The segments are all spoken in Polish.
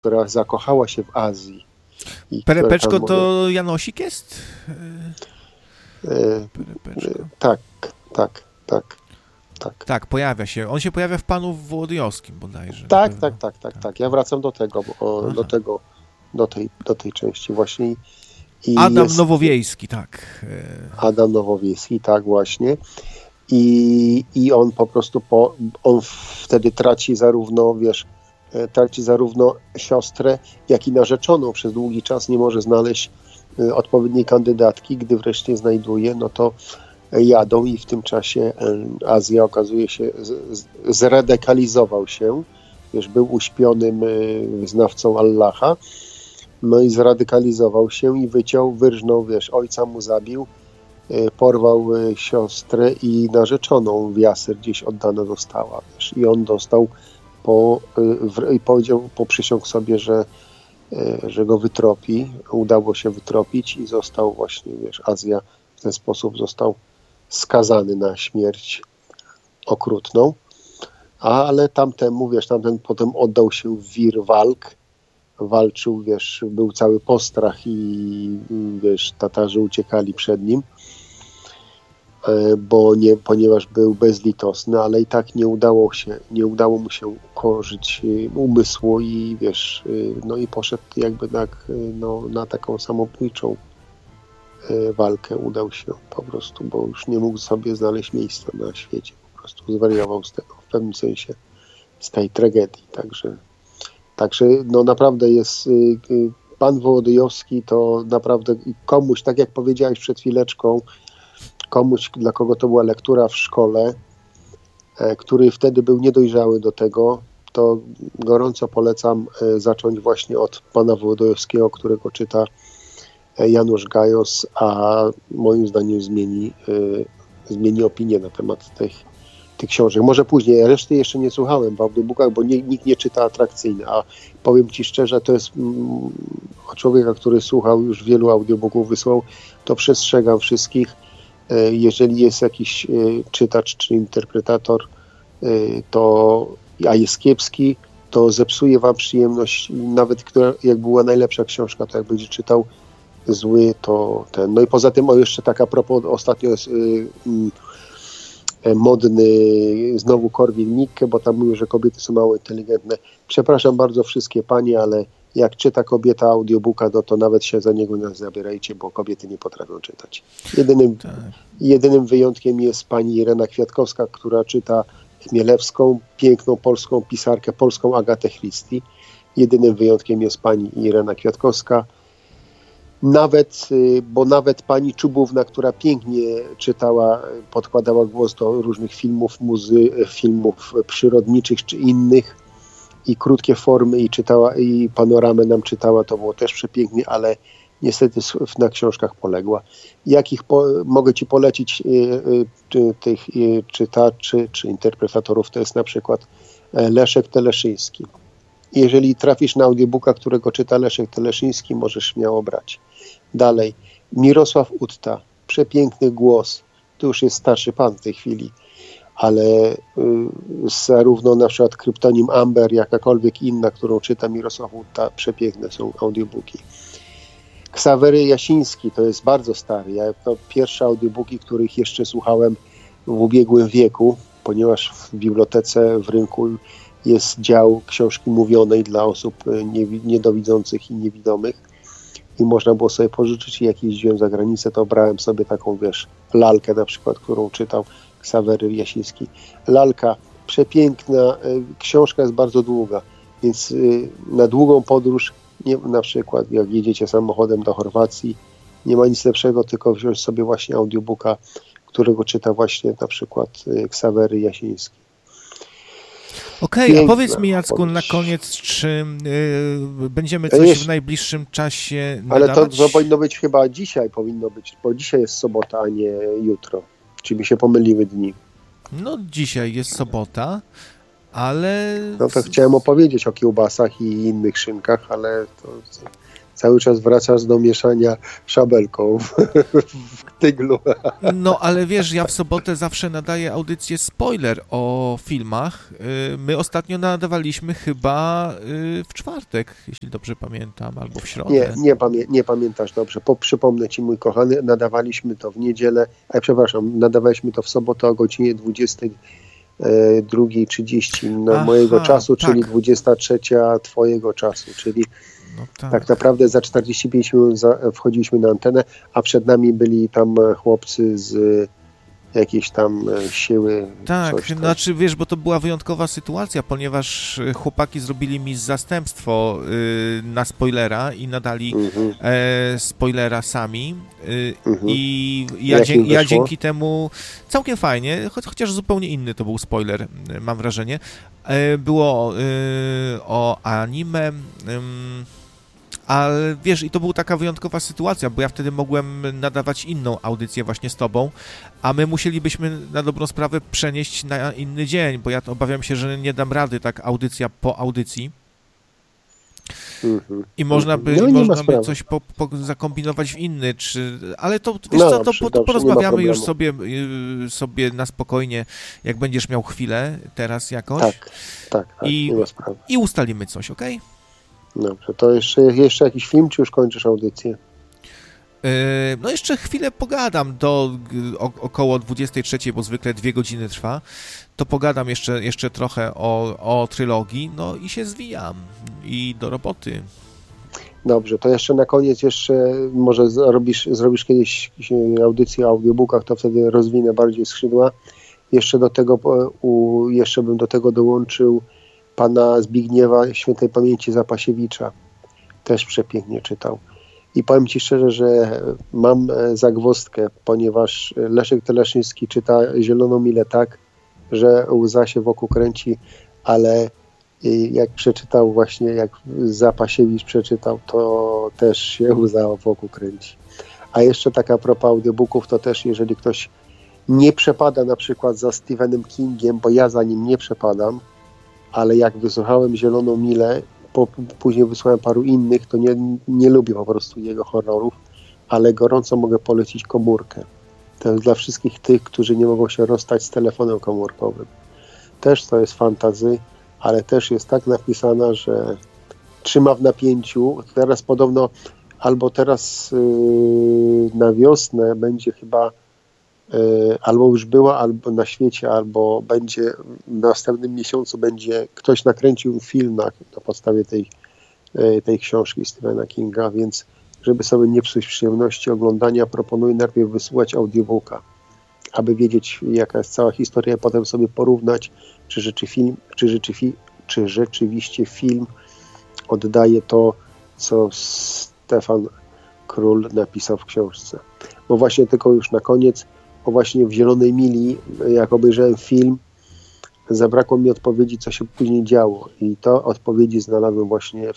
która zakochała się w Azji. Perepeczko to Janosik jest? Tak. Tak, pojawia się. On się pojawia w Panu Wołodyjowskim bodajże. Tak. Ja wracam do tego, do tej części właśnie. Adam Nowowiejski, tak. Adam Nowowiejski, tak właśnie. I on po prostu, on wtedy traci zarówno siostrę, jak i narzeczoną. Przez długi czas nie może znaleźć odpowiedniej kandydatki. Gdy wreszcie znajduje, no to jadą i w tym czasie Azja okazuje się, zradykalizował się, był uśpionym wyznawcą Allaha, no i zradykalizował się i wyrżnął, ojca mu zabił, porwał siostrę i narzeczoną w Jasyr gdzieś oddana została, i on dostał poprzysiągł sobie, że go wytropi, udało się wytropić i został właśnie, Azja w ten sposób został skazany na śmierć okrutną, ale tamten potem oddał się w wir walk, walczył, był cały postrach i Tatarzy uciekali przed nim, ponieważ był bezlitosny, ale i tak nie udało mu się ukorzyć umysłu i no i poszedł na taką samobójczą walkę, udał się po prostu, bo już nie mógł sobie znaleźć miejsca na świecie, po prostu zwariował z tego, w pewnym sensie z tej tragedii, także no naprawdę jest pan Wołodyjowski to naprawdę komuś, tak jak powiedziałeś przed chwileczką, komuś, dla kogo to była lektura w szkole, który wtedy był niedojrzały do tego, to gorąco polecam zacząć właśnie od pana Wołodyjowskiego, którego czyta Janusz Gajos, a moim zdaniem zmieni opinię na temat tych książek. Może później, ja reszty jeszcze nie słuchałem w audiobookach, bo nikt nie czyta atrakcyjnie, a powiem Ci szczerze, to jest człowieka, który słuchał już wielu audiobooków, wysłał, to przestrzegam wszystkich. Jeżeli jest jakiś czytacz czy interpretator, a jest kiepski, to zepsuje Wam przyjemność, nawet jak była najlepsza książka, to jak będzie czytał zły, to ten. No i poza tym, jeszcze tak a propos, ostatnio jest modny znowu Korwin-Mikke, bo tam mówił, że kobiety są mało inteligentne. Przepraszam bardzo wszystkie panie, ale jak czyta kobieta audiobooka, no to nawet się za niego nie zabierajcie, bo kobiety nie potrafią czytać. Jedynym wyjątkiem jest pani Irena Kwiatkowska, która czyta Chmielewską, piękną polską pisarkę, polską Agatę Christie. Jedynym wyjątkiem jest pani Irena Kwiatkowska. Nawet pani Czubówna, która pięknie czytała, podkładała głos do różnych filmów przyrodniczych czy innych i krótkie formy i czytała, i panoramę nam czytała, to było też przepięknie, ale niestety na książkach poległa. Mogę Ci polecić tych czytaczy czy interpretatorów, to jest na przykład Leszek Teleszyński. Jeżeli trafisz na audiobooka, którego czyta Leszek Teleszyński, możesz śmiało brać. Dalej, Mirosław Utta, przepiękny głos, to już jest starszy pan w tej chwili, ale zarówno na przykład kryptonim Amber, jakakolwiek inna, którą czyta Mirosław Utta, przepiękne są audiobooki. Ksawery Jasiński, to jest bardzo stary, to pierwsze audiobooki, których jeszcze słuchałem w ubiegłym wieku, ponieważ w bibliotece w Rynku jest dział książki mówionej dla osób niedowidzących i niewidomych i można było sobie pożyczyć i jak jeździłem za granicę, to brałem sobie taką, lalkę na przykład, którą czytał Ksawery Jasiński. Lalka, przepiękna, książka jest bardzo długa, więc na długą podróż, na przykład jak jedziecie samochodem do Chorwacji, nie ma nic lepszego, tylko wziąć sobie właśnie audiobooka, którego czyta właśnie na przykład Ksawery Jasiński. Okej, a powiedz mi, Jacku, na koniec, czy będziemy coś w najbliższym czasie nadawać? Ale to powinno być chyba dzisiaj, bo dzisiaj jest sobota, a nie jutro. Czy mi się pomyliły dni? No dzisiaj jest sobota, ale... No to chciałem opowiedzieć o kiełbasach i innych szynkach, ale to cały czas wracasz do mieszania szabelką w tyglu. No, ale wiesz, ja w sobotę zawsze nadaję audycję spoiler o filmach. My ostatnio nadawaliśmy chyba w czwartek, jeśli dobrze pamiętam, albo w środę. Nie pamiętasz dobrze. Przypomnę ci, mój kochany, nadawaliśmy to w niedzielę, nadawaliśmy to w sobotę o godzinie 22:30 mojego czasu, tak. Czyli 23 twojego czasu, czyli no tak naprawdę za 45 minut wchodziliśmy na antenę, a przed nami byli tam chłopcy z jakiejś tam siły. Tak, znaczy wiesz, bo to była wyjątkowa sytuacja, ponieważ chłopaki zrobili mi zastępstwo na spoilera i nadali spoilera sami i ja dzięki temu całkiem fajnie, chociaż zupełnie inny to był spoiler, mam wrażenie. Było o anime, ale wiesz, i to była taka wyjątkowa sytuacja, bo ja wtedy mogłem nadawać inną audycję właśnie z tobą, a my musielibyśmy na dobrą sprawę przenieść na inny dzień, bo ja obawiam się, że nie dam rady tak audycja po audycji. I można by coś zakombinować w inny, ale to, wiesz co, to porozmawiamy już sobie na spokojnie, jak będziesz miał chwilę teraz jakoś. Tak, i ustalimy coś, okej? Dobrze, to jeszcze jakiś film, czy już kończysz audycję? No jeszcze chwilę pogadam do około 23, bo zwykle 2 godziny trwa. To pogadam jeszcze trochę o trylogii, no i się zwijam i do roboty. Dobrze, to jeszcze na koniec może zrobisz kiedyś audycję o audiobookach, to wtedy rozwinę bardziej skrzydła. Jeszcze bym do tego dołączył pana Zbigniewa świętej pamięci Zapasiewicza. Też przepięknie czytał. I powiem ci szczerze, że mam zagwozdkę, ponieważ Leszek Teleszyński czyta Zieloną Milę tak, że łza się wokół kręci, ale jak przeczytał właśnie, jak Zapasiewicz przeczytał, to też się łza wokół kręci. A jeszcze taka propos audiobooków, to też jeżeli ktoś nie przepada na przykład za Stephenem Kingiem, bo ja za nim nie przepadam, ale jak wysłuchałem Zieloną Milę, później wysłuchałem paru innych, to nie lubię po prostu jego horrorów, ale gorąco mogę polecić Komórkę. To jest dla wszystkich tych, którzy nie mogą się rozstać z telefonem komórkowym. Też to jest fantasy, ale też jest tak napisana, że trzyma w napięciu. Teraz podobno, albo teraz na wiosnę będzie chyba, albo już była, albo na świecie, albo będzie w następnym miesiącu ktoś nakręcił film na podstawie tej książki Stephena Kinga, więc żeby sobie nie psuć przyjemności oglądania, proponuję najpierw wysłuchać audiobooka, aby wiedzieć, jaka jest cała historia, a potem sobie porównać, czy rzeczywiście film oddaje to, co Stefan Król napisał w książce. Bo właśnie tylko już na koniec, właśnie w Zielonej Mili, jak obejrzałem film, zabrakło mi odpowiedzi, co się później działo. I to odpowiedzi znalazłem właśnie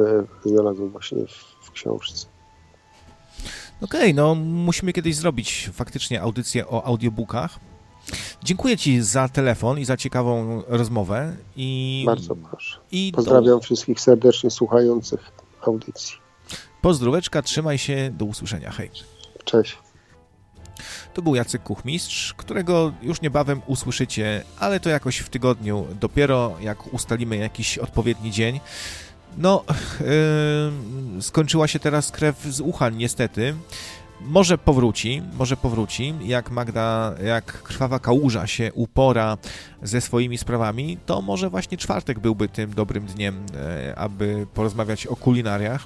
w książce. Okej, no musimy kiedyś zrobić faktycznie audycję o audiobookach. Dziękuję ci za telefon i za ciekawą rozmowę. Bardzo proszę. Pozdrawiam wszystkich serdecznie słuchających audycji. Pozdróweczka, trzymaj się, do usłyszenia. Hej. Cześć. To był Jacek Kuchmistrz, którego już niebawem usłyszycie, ale to jakoś w tygodniu, dopiero jak ustalimy jakiś odpowiedni dzień. No, skończyła się teraz krew z ucha, niestety. Może powróci, jak Krwawa Kałuża się upora ze swoimi sprawami, to może właśnie czwartek byłby tym dobrym dniem, aby porozmawiać o kulinariach.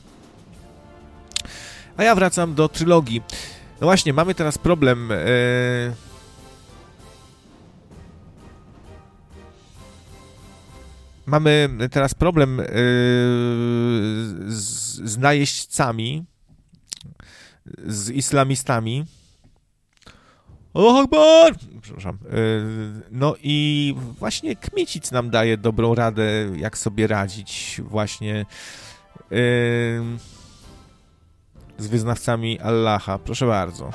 A ja wracam do trylogii. No właśnie, mamy teraz problem. Mamy teraz problem z najeźdźcami, z islamistami. Allahu Akbar! Przepraszam. No i właśnie Kmicic nam daje dobrą radę, jak sobie radzić właśnie z wyznawcami Allaha. Proszę bardzo.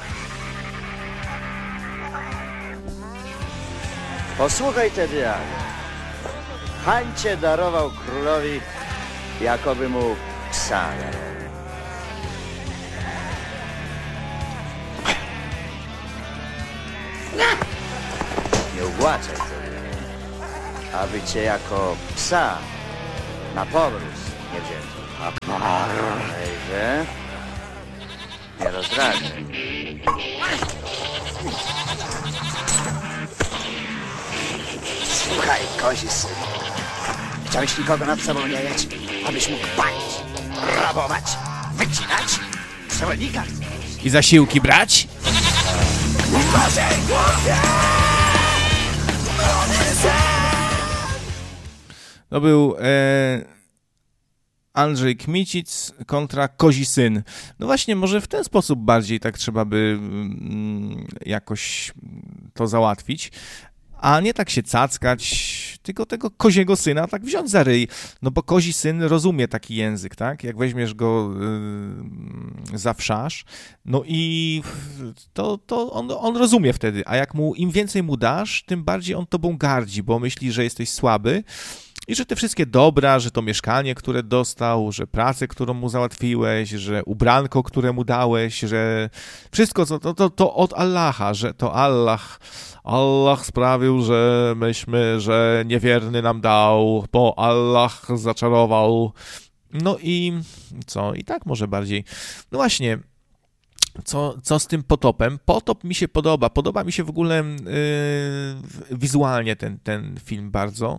Posłuchaj, Tedia. hańcie darował królowi, jakoby mu psa darował. Nie ugłaczaj sobie, aby cię jako psa na powróz nie wzięto. Ejże, nie rozdrażaj. Słuchaj, kozi syn. Chciałeś nikogo nad sobą nie mieć, abyś mógł palić, rabować, wycinać, przewodnika chcesz. I zasiłki brać? To był Andrzej Kmicic kontra Kozi syn. No właśnie, może w ten sposób bardziej tak trzeba by jakoś to załatwić, a nie tak się cackać, tylko tego koziego syna tak wziąć za ryj. No bo kozi syn rozumie taki język, tak? Jak weźmiesz go za wszasz, no i to on rozumie wtedy, a jak mu im więcej mu dasz, tym bardziej on tobą gardzi, bo myśli, że jesteś słaby i że te wszystkie dobra, że to mieszkanie, które dostał, że pracę, którą mu załatwiłeś, że ubranko, które mu dałeś, że wszystko to od Allaha, że to Allah sprawił, że niewierny nam dał, bo Allah zaczarował. No i co? I tak może bardziej. No właśnie, co z tym potopem? Potop mi się podoba. Podoba mi się w ogóle wizualnie ten film bardzo.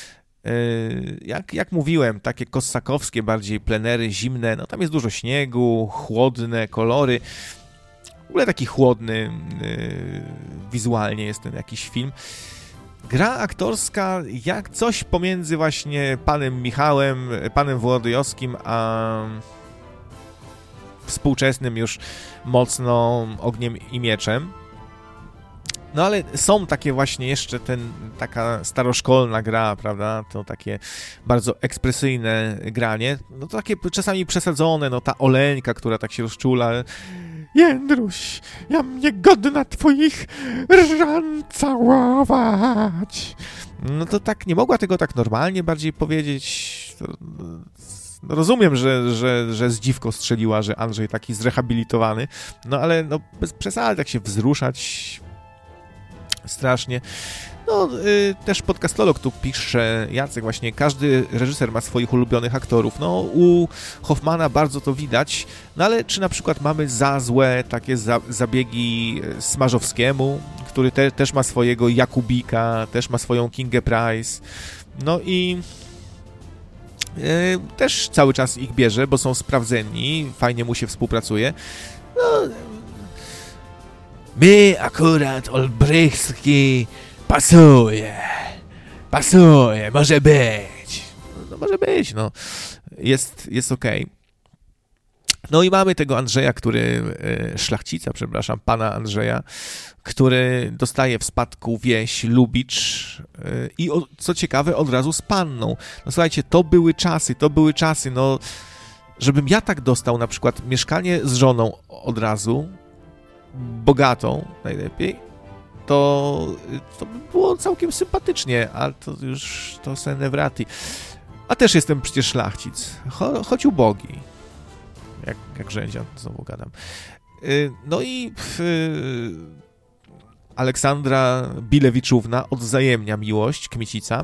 Jak mówiłem, takie kossakowskie bardziej plenery, zimne, no tam jest dużo śniegu, chłodne kolory. W ogóle taki chłodny wizualnie jest ten jakiś film. Gra aktorska jak coś pomiędzy właśnie panem Michałem, panem Wołodyjowskim, a współczesnym już mocno Ogniem i Mieczem. No ale są takie właśnie jeszcze taka staroszkolna gra, prawda, to takie bardzo ekspresyjne granie, no to takie czasami przesadzone, no ta Oleńka, która tak się rozczula, Jędruś, jam niegodna twoich ran całować. No to tak, nie mogła tego tak normalnie bardziej powiedzieć. No rozumiem, że zdziwko strzeliła, że Andrzej taki zrehabilitowany, no ale no bez przesady tak się wzruszać strasznie. No, też podcastolog tu pisze, Jacek, właśnie każdy reżyser ma swoich ulubionych aktorów. No, u Hoffmana bardzo to widać, no ale czy na przykład mamy za złe takie zabiegi Smarzowskiemu, który też ma swojego Jakubika, też ma swoją Kingę Price, no i też cały czas ich bierze, bo są sprawdzeni, fajnie mu się współpracuje. No, mi akurat Olbrychski pasuje, może być. No może być, no. Jest okej. No i mamy tego Andrzeja, pana Andrzeja, który dostaje w spadku wieś Lubicz i co ciekawe od razu z panną. No słuchajcie, to były czasy, no żebym ja tak dostał na przykład mieszkanie z żoną od razu, bogatą najlepiej, to by było całkiem sympatycznie, ale to już to senewrati. A też jestem przecież szlachcic, choć ubogi. Jak Rzędzian, znowu gadam. No i Aleksandra Bilewiczówna odwzajemnia miłość Kmicica,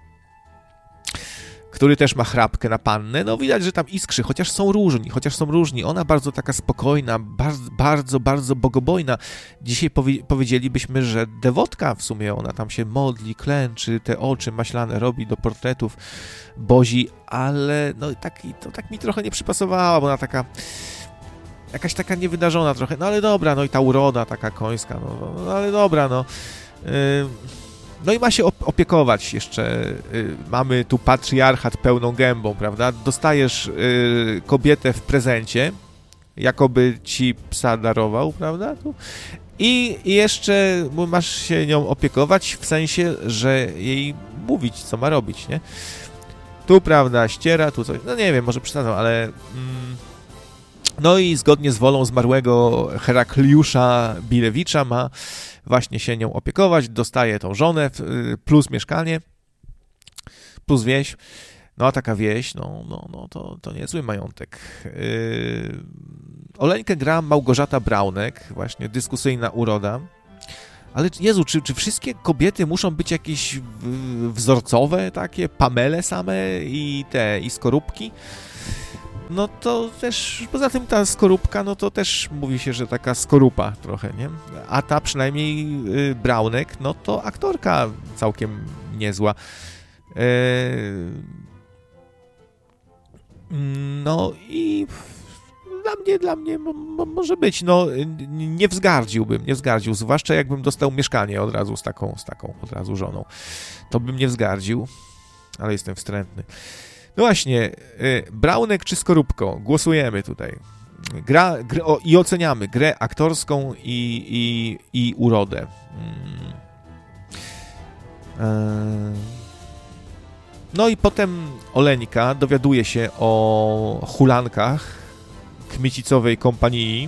który też ma chrapkę na pannę. No widać, że tam iskrzy, chociaż są różni. Ona bardzo taka spokojna, bardzo bogobojna. Dzisiaj powiedzielibyśmy, że dewotka w sumie, ona tam się modli, klęczy, te oczy maślane robi do portretów Bozi, ale no to tak mi trochę nie przypasowała, bo ona taka jakaś taka niewydarzona trochę, no ale dobra, no i ta uroda taka końska, no ale dobra, no. No i ma się opiekować jeszcze. Mamy tu patriarchat pełną gębą, prawda? Dostajesz kobietę w prezencie, jakoby ci psa darował, prawda? I jeszcze masz się nią opiekować w sensie, że jej mówić, co ma robić, nie? Tu, prawda, ściera, tu coś, no nie wiem, może przesadzam, ale... No i zgodnie z wolą zmarłego Herakliusza Bilewicza ma właśnie się nią opiekować, dostaje tą żonę plus mieszkanie. plus wieś. No a taka wieś, to niezły majątek. Oleńkę gra Małgorzata Braunek, właśnie dyskusyjna uroda. Ale Jezu, czy wszystkie kobiety muszą być jakieś wzorcowe takie, Pamele same i skorupki? No to też, poza tym ta skorupka, no to też mówi się, że taka skorupa trochę, nie? A ta przynajmniej Braunek, no to aktorka całkiem niezła. No i dla mnie może być, no nie wzgardził, zwłaszcza jakbym dostał mieszkanie od razu z taką od razu żoną. To bym nie wzgardził, ale jestem wstrętny. No właśnie, Braunek czy Skorupko? Głosujemy tutaj. I oceniamy grę aktorską i urodę. No i potem Oleńka dowiaduje się o hulankach Kmicicowej kompanii,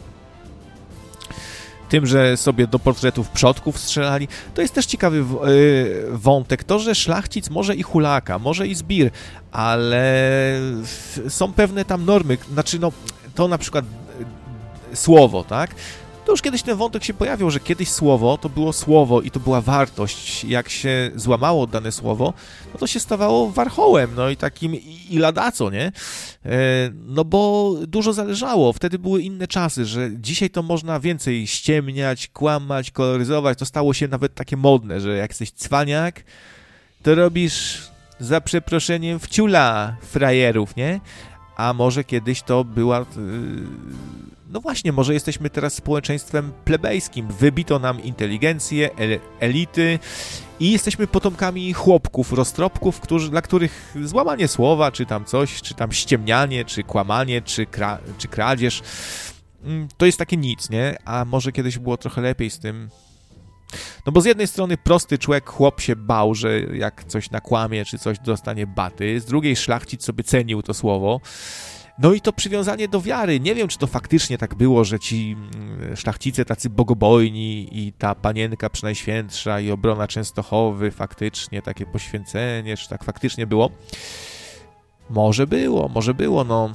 tym, że sobie do portretów przodków strzelali. To jest też ciekawy wątek, to, że szlachcic może i hulaka, może i zbir, ale są pewne tam normy, znaczy no, to na przykład słowo, tak? To już kiedyś ten wątek się pojawił, że kiedyś słowo to było słowo i to była wartość. Jak się złamało dane słowo, no to się stawało warchołem, no i takim i ladaco, nie? No bo dużo zależało. Wtedy były inne czasy, że dzisiaj to można więcej ściemniać, kłamać, koloryzować. To stało się nawet takie modne, że jak jesteś cwaniak, to robisz za przeproszeniem wciula frajerów, nie? A może kiedyś to była... No właśnie, może jesteśmy teraz społeczeństwem plebejskim. Wybito nam inteligencję, elity i jesteśmy potomkami chłopków, roztropków, dla których złamanie słowa, czy tam coś, czy tam ściemnianie, czy kłamanie, czy kradzież, to jest takie nic, nie? A może kiedyś było trochę lepiej z tym. No bo z jednej strony prosty człowiek, chłop się bał, że jak coś nakłamie, czy coś dostanie baty, z drugiej szlachcic sobie cenił to słowo. No i to przywiązanie do wiary. Nie wiem, czy to faktycznie tak było, że ci szlachcice tacy bogobojni i ta panienka Przenajświętsza i obrona Częstochowy, faktycznie takie poświęcenie, czy tak faktycznie było. Może było, no.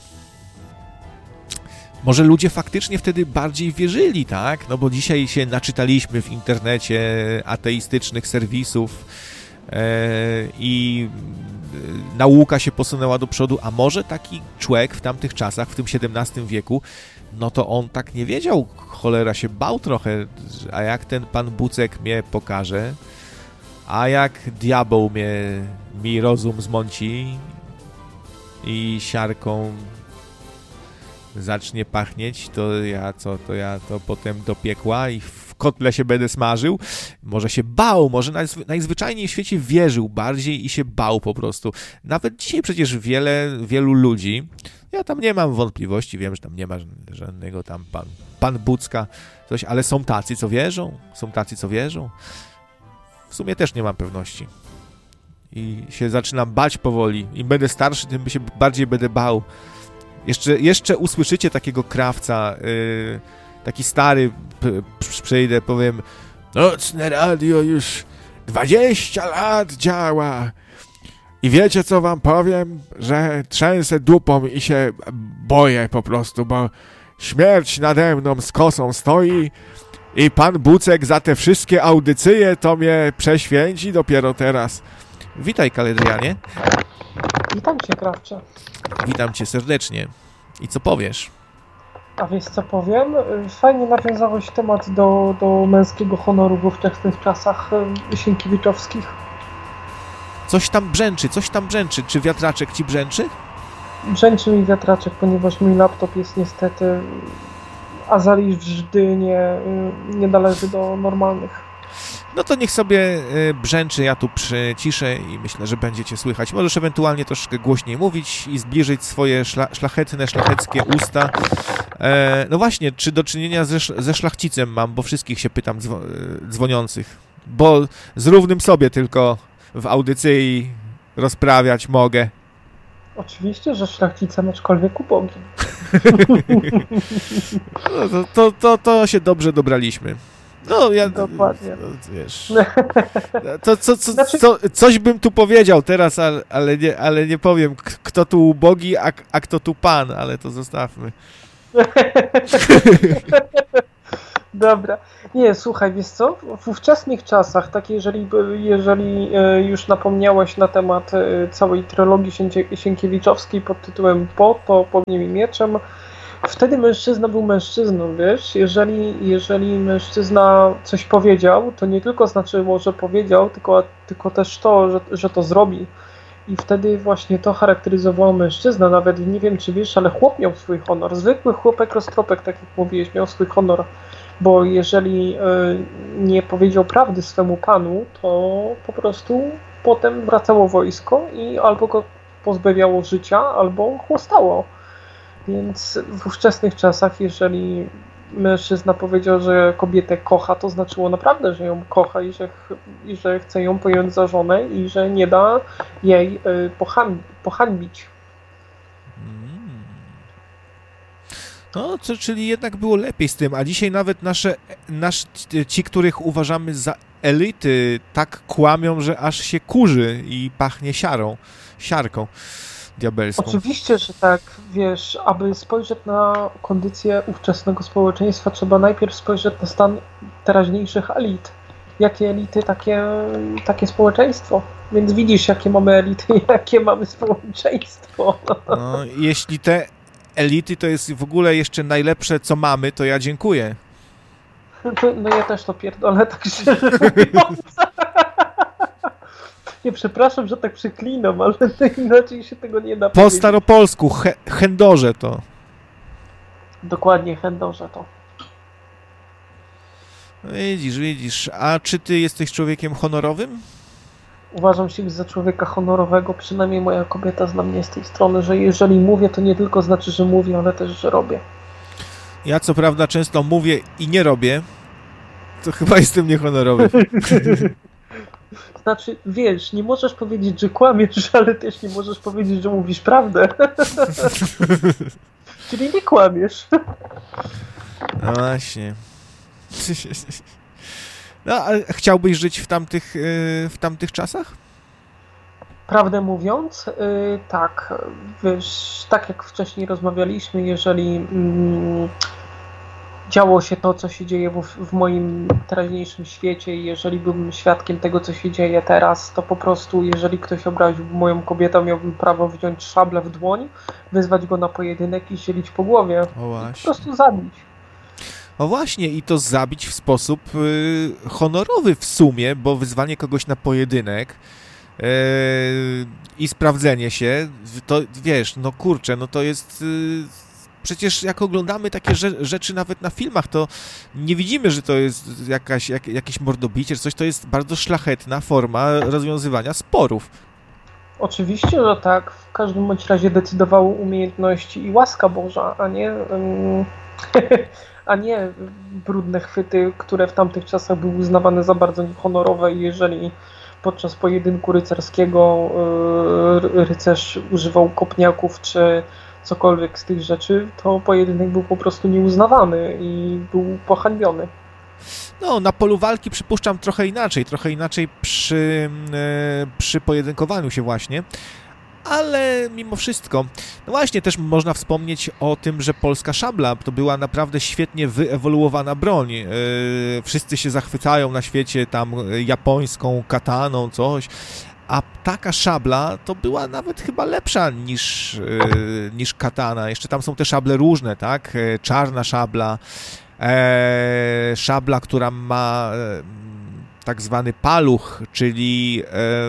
Może ludzie faktycznie wtedy bardziej wierzyli, tak? No bo dzisiaj się naczytaliśmy w internecie ateistycznych serwisów i nauka się posunęła do przodu, a może taki człowiek w tamtych czasach, w tym XVII wieku, no to on tak nie wiedział, cholera się bał trochę, a jak ten pan Bucek mnie pokaże, a jak diabeł mi rozum zmąci i siarką zacznie pachnieć, to ja potem do piekła i w kotle się będę smażył. Może się bał, może najzwyczajniej w świecie wierzył bardziej i się bał po prostu. Nawet dzisiaj przecież wielu ludzi, ja tam nie mam wątpliwości, wiem, że tam nie ma żadnego tam pan Bucka, coś, ale są tacy, co wierzą. W sumie też nie mam pewności. I się zaczynam bać powoli. Im będę starszy, tym się bardziej będę bał. Jeszcze usłyszycie takiego krawca, taki stary, przyjdę, powiem, nocne radio już 20 lat działa i wiecie, co wam powiem, że trzęsę dupą i się boję po prostu, bo śmierć nade mną z kosą stoi i pan Bucek za te wszystkie audycje to mnie prześwięci dopiero teraz. Witaj, Kaledrianie. Witam cię, krawcze. Witam cię serdecznie. I co powiesz? A wiesz, co powiem? Fajnie nawiązałeś temat do męskiego honoru w ówczesnych czasach sienkiewiczowskich. Coś tam brzęczy. Czy wiatraczek ci brzęczy? Brzęczy mi wiatraczek, ponieważ mój laptop jest niestety azaliżdy, nie należy do normalnych. No to niech sobie brzęczy, ja tu przyciszę i myślę, że będziecie słychać. Możesz ewentualnie troszkę głośniej mówić i zbliżyć swoje szlacheckie usta. No właśnie, czy do czynienia ze szlachcicem mam, bo wszystkich się pytam dzwoniących. Bo z równym sobie tylko w audycji rozprawiać mogę. Oczywiście, że szlachcicem, aczkolwiek ubogim. No to się dobrze dobraliśmy. No, ja... Dokładnie. Wiesz... Coś bym tu powiedział teraz, ale nie powiem, kto tu ubogi, a kto tu pan, ale to zostawmy. Dobra. Nie, słuchaj, wiesz co? W ówczesnych czasach, tak jeżeli już napomniałeś na temat całej trylogii Sienkiewiczowskiej pod tytułem to Ogniem i Mieczem, wtedy mężczyzna był mężczyzną, wiesz? Jeżeli mężczyzna coś powiedział, to nie tylko znaczyło, że powiedział, tylko też to, że to zrobi. I wtedy właśnie to charakteryzowało mężczyznę. Nawet nie wiem, czy wiesz, ale chłop miał swój honor. Zwykły chłopek, roztropek, tak jak mówiłeś, miał swój honor. Bo jeżeli nie powiedział prawdy swemu panu, to po prostu potem wracało wojsko i albo go pozbawiało życia, albo chłostało. Więc w ówczesnych czasach, jeżeli mężczyzna powiedział, że kobietę kocha, to znaczyło naprawdę, że ją kocha i że chce ją pojąć za żonę i że nie da jej pohańbić. No, czyli jednak było lepiej z tym, a dzisiaj nawet ci, których uważamy za elity, tak kłamią, że aż się kurzy i pachnie siarką diabelską. Oczywiście, że tak, wiesz, aby spojrzeć na kondycję ówczesnego społeczeństwa, trzeba najpierw spojrzeć na stan teraźniejszych elit. Jakie elity, takie społeczeństwo. Więc widzisz, jakie mamy elity, jakie mamy społeczeństwo. No, jeśli te elity to jest w ogóle jeszcze najlepsze, co mamy, to ja dziękuję. No ja też to pierdolę, tak szczerze mówiąc. Nie, przepraszam, że tak przyklinam, ale inaczej się tego nie da po powiedzieć. staropolsku, chędorze to. Dokładnie, chędorze to. Widzisz. A czy ty jesteś człowiekiem honorowym? Uważam się za człowieka honorowego, przynajmniej moja kobieta zna mnie z tej strony, że jeżeli mówię, to nie tylko znaczy, że mówię, ale też, że robię. Ja co prawda często mówię i nie robię, to chyba jestem niehonorowy. Znaczy, wiesz, nie możesz powiedzieć, że kłamiesz, ale też nie możesz powiedzieć, że mówisz prawdę. Czyli nie kłamiesz. No właśnie. No, a chciałbyś żyć w tamtych czasach? Prawdę mówiąc, tak. Wiesz, tak jak wcześniej rozmawialiśmy, jeżeli działo się to, co się dzieje w moim teraźniejszym świecie i jeżeli byłbym świadkiem tego, co się dzieje teraz, to po prostu, jeżeli ktoś obraziłby moją kobietę, miałbym prawo wziąć szablę w dłoń, wyzwać go na pojedynek i zielić po głowie. Po prostu zabić. O właśnie, i to zabić w sposób honorowy w sumie, bo wyzwanie kogoś na pojedynek i sprawdzenie się, to wiesz, no kurczę, no to jest... Przecież jak oglądamy takie rzeczy nawet na filmach, to nie widzimy, że to jest jakieś mordobicie czy coś, to jest bardzo szlachetna forma rozwiązywania sporów. Oczywiście, że tak. W każdym bądź razie decydowały umiejętności i łaska Boża, a nie brudne chwyty, które w tamtych czasach były uznawane za bardzo niehonorowe i jeżeli podczas pojedynku rycerskiego rycerz używał kopniaków czy cokolwiek z tych rzeczy, to pojedynek był po prostu nieuznawany i był pohańbiony. No, na polu walki przypuszczam trochę inaczej przy pojedynkowaniu się właśnie, ale mimo wszystko, no właśnie też można wspomnieć o tym, że polska szabla to była naprawdę świetnie wyewoluowana broń. Wszyscy się zachwycają na świecie tam japońską kataną, coś, a taka szabla to była nawet chyba lepsza niż katana. Jeszcze tam są te szable różne, tak? Czarna szabla, szabla, która ma tak zwany paluch, czyli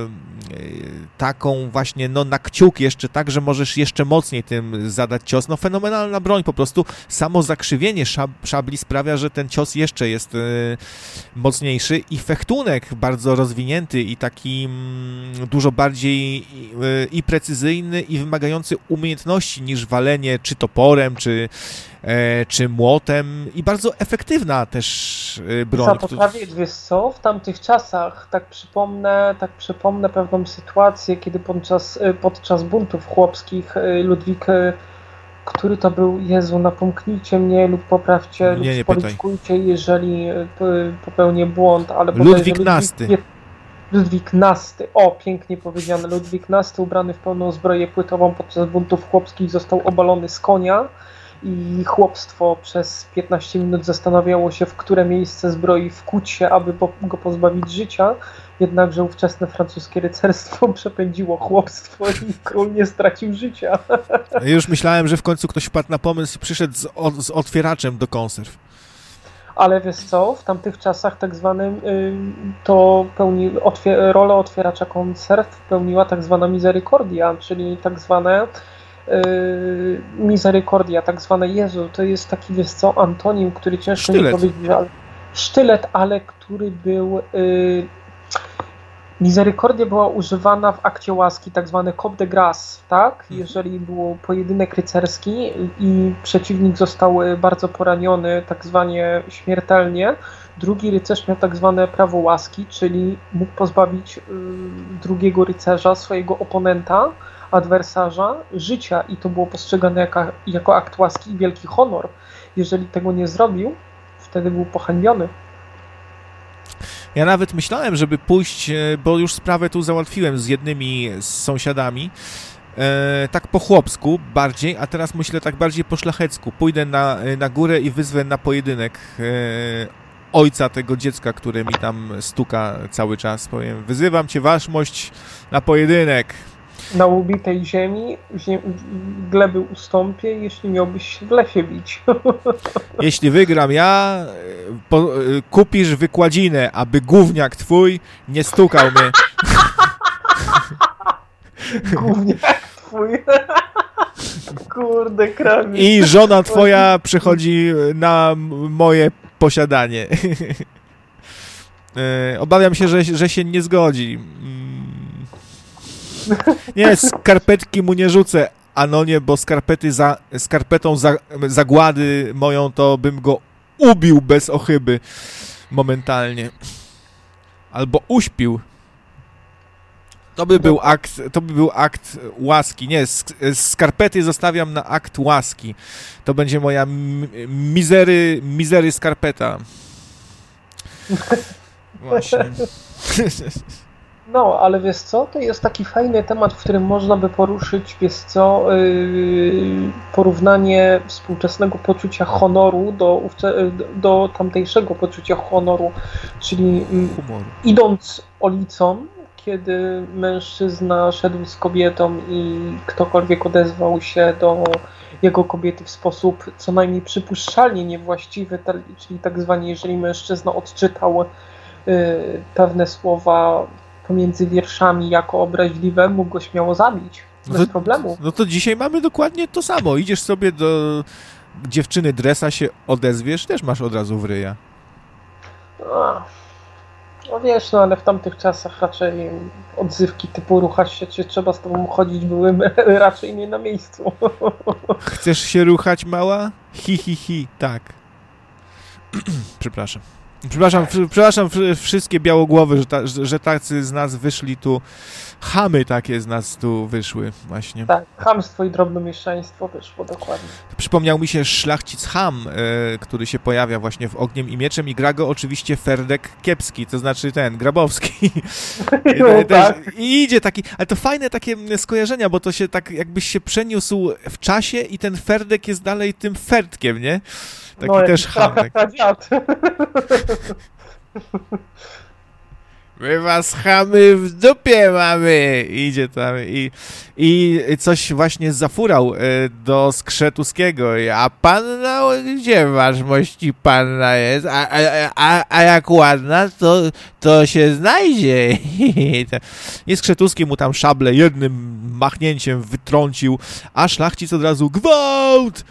taką właśnie, no na kciuk jeszcze, tak, że możesz jeszcze mocniej tym zadać cios. No fenomenalna broń, po prostu samo zakrzywienie szabli sprawia, że ten cios jeszcze jest mocniejszy i fechtunek bardzo rozwinięty i taki dużo bardziej i precyzyjny i wymagający umiejętności niż walenie czy toporem, czy młotem i bardzo efektywna też broń. Za poprawić, wiesz co, w tamtych czasach, tak przypomnę pewną sytuację, kiedy podczas buntów chłopskich Ludwik Który to był? Jezu, napomknijcie mnie lub poprawcie lub spoliczkujcie, jeżeli popełnię błąd, ale Ludwik Nasty. Ludwik Nasty. O, pięknie powiedziane. Ludwik Nasty, ubrany w pełną zbroję płytową podczas buntów chłopskich, został obalony z konia i chłopstwo przez 15 minut zastanawiało się, w które miejsce zbroi wkuć się, aby go pozbawić życia. Jednakże ówczesne francuskie rycerstwo przepędziło chłopstwo i król nie stracił życia. Już myślałem, że w końcu ktoś wpadł na pomysł i przyszedł z otwieraczem do konserw. Ale wiesz co, w tamtych czasach tak zwanym to rolę otwieracza konserw pełniła tak zwana misericordia, czyli tak zwane misericordia, tak zwane Jezu, to jest taki, wiesz co, antonim, który ciężko mi powiedzieć, ale sztylet, ale który był misericordia była używana w akcie łaski, tak zwany coup de grâce, tak? Jeżeli był pojedynek rycerski i przeciwnik został bardzo poraniony, tak zwanie śmiertelnie, drugi rycerz miał tak zwane prawo łaski, czyli mógł pozbawić drugiego rycerza, swojego oponenta, adwersarza, życia i to było postrzegane jako akt łaski i wielki honor. Jeżeli tego nie zrobił, wtedy był pohańbiony. Ja nawet myślałem, żeby pójść, bo już sprawę tu załatwiłem z jednymi z sąsiadami, tak po chłopsku bardziej, a teraz myślę tak bardziej po szlachecku. Pójdę na górę i wyzwę na pojedynek ojca tego dziecka, które mi tam stuka cały czas. Powiem, wyzywam cię, waszmość, na pojedynek. Na ubitej ziemi gleby ustąpię, jeśli miałbyś się w lesie bić. Jeśli wygram ja, kupisz wykładzinę, aby gówniak twój nie stukał mnie. Gówniak twój. Kurde, krawie. I żona twoja przychodzi na moje posiadanie. Obawiam się, że się nie zgodzi. Nie, skarpetki mu nie rzucę, Anonie, bo skarpetą zagłady moją to bym go ubił bez ochyby momentalnie. Albo uśpił. To by był akt łaski. Nie, skarpety zostawiam na akt łaski. To będzie moja mizery skarpeta. Właśnie. No, ale wiesz co, to jest taki fajny temat, w którym można by poruszyć, wiesz co, porównanie współczesnego poczucia honoru do tamtejszego poczucia honoru, czyli idąc ulicą, kiedy mężczyzna szedł z kobietą i ktokolwiek odezwał się do jego kobiety w sposób co najmniej przypuszczalnie niewłaściwy, czyli tak zwanie, jeżeli mężczyzna odczytał pewne słowa pomiędzy wierszami jako obraźliwe, mógł go śmiało zabić. Bez problemu. No to dzisiaj mamy dokładnie to samo. Idziesz sobie do dziewczyny dresa, się odezwiesz, też masz od razu w ryja. No wiesz, no ale w tamtych czasach raczej odzywki typu ruchasz się, czy trzeba z tobą chodzić, były raczej nie na miejscu. Chcesz się ruchać, mała? Hi, tak. Przepraszam, wszystkie białogłowy, że tacy z nas wyszli tu, chamy takie z nas tu wyszły właśnie. Tak, chamstwo i drobnomieszczaństwo wyszło, dokładnie. Przypomniał mi się szlachcic Cham, który się pojawia właśnie w Ogniem i Mieczem i gra go oczywiście Ferdek Kiepski, to znaczy ten, Grabowski. I idzie taki, ale to fajne takie skojarzenia, bo to się tak jakbyś się przeniósł w czasie i ten Ferdek jest dalej tym Ferdkiem, nie? Taki no, też Hamek. My was chamy w dupie mamy. Idzie tam i coś właśnie zafurał do Skrzetuskiego. A panna, gdzie waszmości panna jest? A jak ładna, to się znajdzie. I Skrzetuski mu tam szable jednym machnięciem wytrącił, a szlachcic od razu gwałt!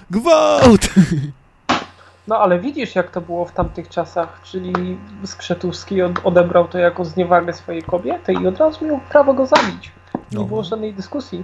No ale widzisz, jak to było w tamtych czasach, czyli Skrzetuski odebrał to jako zniewagę swojej kobiety i od razu miał prawo go zabić. Nie było żadnej dyskusji.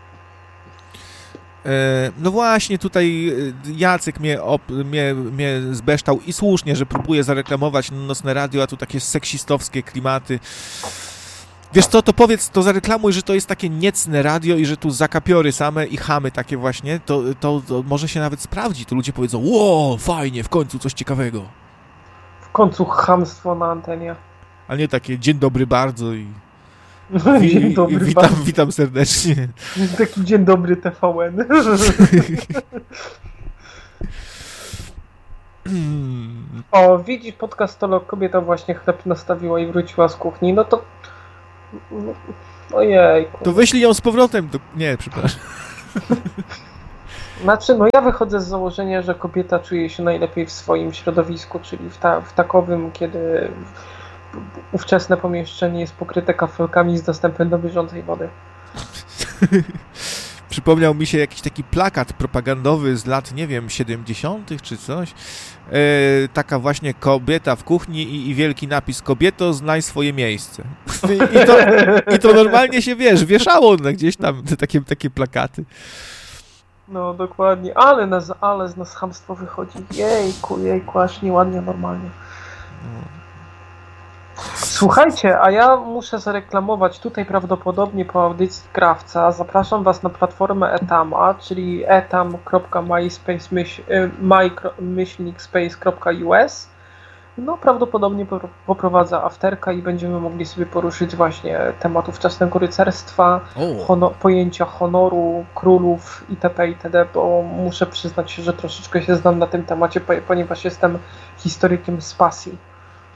No właśnie, tutaj Jacek mnie zbeształ i słusznie, że próbuje zareklamować Nocne Radio, a tu takie seksistowskie klimaty. Wiesz co, to powiedz, to zareklamuj, że to jest takie niecne radio i że tu zakapiory same i chamy takie właśnie, to może się nawet sprawdzi. To ludzie powiedzą, ło, fajnie, w końcu coś ciekawego. W końcu chamstwo na antenie. A nie takie, dzień dobry bardzo i Dzień dobry witam serdecznie. Taki dzień dobry TVN. O, widzisz, podcastolog kobieta właśnie chleb nastawiła i wróciła z kuchni, no to... Ojejku. To wyślij ją z powrotem do... Nie, przepraszam. Znaczy, no ja wychodzę z założenia, że kobieta czuje się najlepiej w swoim środowisku, czyli w takowym, kiedy ówczesne pomieszczenie jest pokryte kafelkami z dostępem do bieżącej wody. Przypomniał mi się jakiś taki plakat propagandowy z lat, nie wiem, 70. czy coś. Taka właśnie kobieta w kuchni i wielki napis: kobieto, znaj swoje miejsce. I to normalnie się, wiesz, wieszało gdzieś tam takie plakaty. No, dokładnie. Ale z nas chamstwo wychodzi. Jejku, aż nieładnie normalnie. Słuchajcie, a ja muszę zareklamować tutaj prawdopodobnie po audycji Krawca. Zapraszam Was na platformę Etama, czyli etam.myspace.us. No, prawdopodobnie poprowadza afterka i będziemy mogli sobie poruszyć właśnie temat ówczesnego rycerstwa, pojęcia honoru, królów itp., itd., bo muszę przyznać się, że troszeczkę się znam na tym temacie, ponieważ jestem historykiem z pasji.